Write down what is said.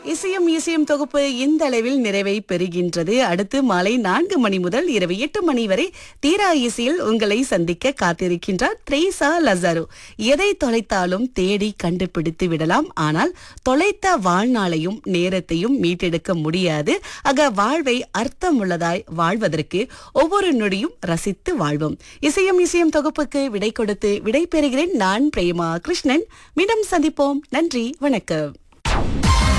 இசையும் இசையும் தொகுப்பு இந்த அளவில் நிறைவை பெறுகின்றது. அடுத்து மாலை 4 மணி முதல் இரவு 8 மணி வரை தீரா இசையில் உங்களை சந்திக்க காத்திருக்கின்றார் த்ரேசா லசாரோ. எதை தொலைத்தாலும் தேடி கண்டுபிடித்து விடலாம், ஆனால் தொலைத்த வாழ்நாளையும் நேரத்தையும் மீட்டெடுக்க முடியாது. ஆக வாழ்வை அர்த்தமுள்ளதாய் வாழ்வதற்கு ஒவ்வொரு நொடியும் ரசித்து வாழ்வோம். இசையும் இசையும் தொகுப்புக்கு விடை கொடுத்து விடை பெறுகிறேன். நான் பிரேமா கிருஷ்ணன். மீண்டும் சந்திப்போம். நன்றி, வணக்கம்.